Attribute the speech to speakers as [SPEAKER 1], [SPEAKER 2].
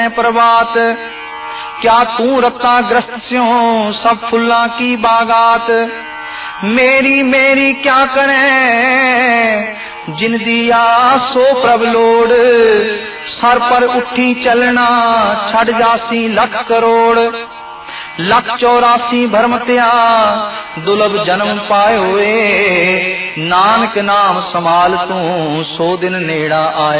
[SPEAKER 1] प्रभात। क्या तू रत्ता ग्रस्त स्यों सब फुल्ला की बागात। मेरी मेरी क्या करे जिन दिया सो प्रभ लोड़। सर पर उठी चलना छड़ जासी लख करोड़। लख 84 भरम त्या दुर्लभ जन्म पाए हुए। नानक नाम संभाल तू सो दिन नेड़ा आए।